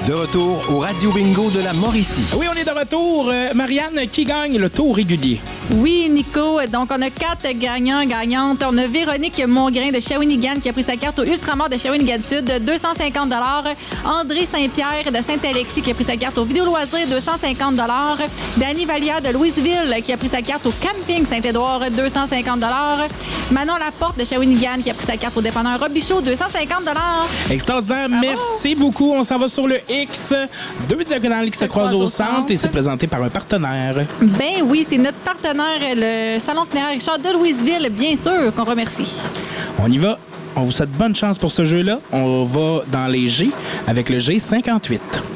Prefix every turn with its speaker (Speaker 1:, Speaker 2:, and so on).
Speaker 1: De retour au Radio Bingo de la Mauricie.
Speaker 2: Oui, on est de retour. Marianne, qui gagne le tour régulier?
Speaker 3: Oui, Nico. Donc, on a 4 gagnantes. On a Véronique Mongrain de Shawinigan qui a pris sa carte au Ultramar de Shawinigan Sud, 250 $. André Saint-Pierre de Saint-Alexis qui a pris sa carte au Vidéo Loisirs, 250 $. Danny Vallière de Louisville qui a pris sa carte au Camping Saint-Édouard, 250 $. Manon Laporte de Shawinigan qui a pris sa carte au dépanneur Robichaud, 250 $.
Speaker 2: Extraordinaire. Merci beaucoup. On s'en va sur le X. 2 diagonales qui se croisent au centre et c'est présenté par un partenaire.
Speaker 3: Ben oui, c'est notre partenaire, le Salon funéraire Richard de Louisville, bien sûr, qu'on remercie.
Speaker 2: On y va. On vous souhaite bonne chance pour ce jeu-là. On va dans les G avec le G58.